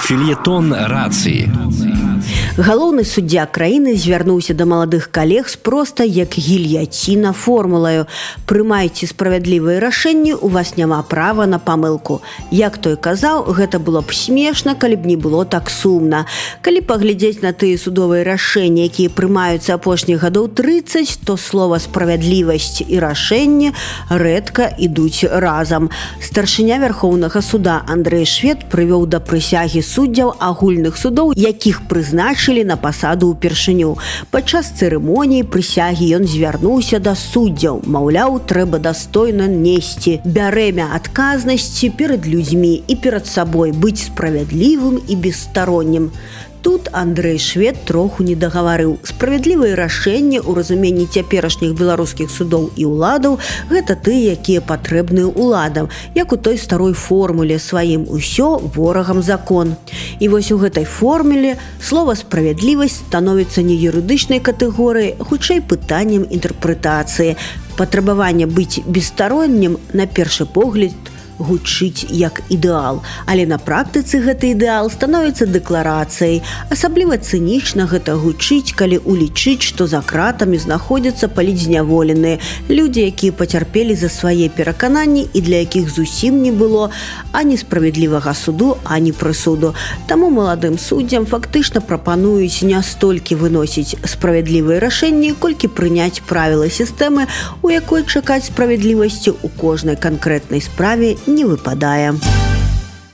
Фельетон рацыі. Галоўны суддзя краіны звярнуўся да маладых калег з проста як гільяціна формулаю: прымайце справядлівыя рашэнні, у вас няма права на памылку. Як той казаў, гэта было б смешна, калі б не было так сумна. Калі паглядзець на тыя судовыя рашэнні, якія прымаюцца апошніх гадоў 30, то слова справядлівасць і рашэнне рэдка ідуць разам. Старшыня Вярхоўнага суда Андрэй Швед прывёў да прысягі суддзяў агульных судоў, якіх прызначылі на пасаду ўпершыню. Падчас цырымоніі прысягі ён звярнуўся да суддзяў. Маўляў, трэба дастойна несці бярэмя адказнасці перад людзьмі і перад сабой, быць справядлівым і бесстароннім. Тут Андрэй Швед троху не дагаварыў. Справядлівыя рашэнні ў разуменні цяперашніх беларускіх судоў і ўладаў – гэта тыя, якія патрэбныя ўладам, як у той старой формуле сваім «усё ворагам закон». І вось у гэтай формуле слова «справядлівасць» становіцца не юрыдычнай катэгорыяй, хутчэй пытаннем інтэрпрэтацыі. Патрабаванне быць бесстароннім, на першы погляд, гучыць як ідэал, але на практыцы гэты ідэал становіцца дэкларацыяй. Асабліва цынічна гэта гучыць, калі улічыць, што за кратамі знаходзяцца палізняволеныя, людзі, якія пацярпелі за свае перакананні і для якіх зусім не было ані справядлівага суду, ані прысуду. Таму маладым суддзям фактычна прапануюць не столькі выносіць справядлівыя рашэнні, колькі прыняць правілы сістэмы, у якой чакаць справядлівасці ў кожнай канкрэтнай справе не выпадае.